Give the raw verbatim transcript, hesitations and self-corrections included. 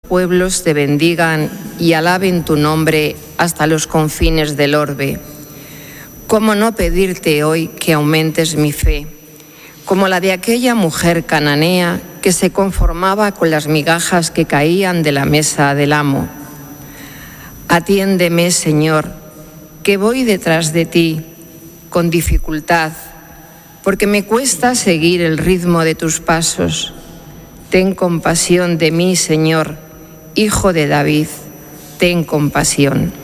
pueblos te bendigan y alaben tu nombre hasta los confines del orbe. ¿Cómo no pedirte hoy que aumentes mi fe, como la de aquella mujer cananea que se conformaba con las migajas que caían de la mesa del amo? Atiéndeme, Señor, que voy detrás de ti con dificultad, porque me cuesta seguir el ritmo de tus pasos. Ten compasión de mí, Señor, Hijo de David, ten compasión.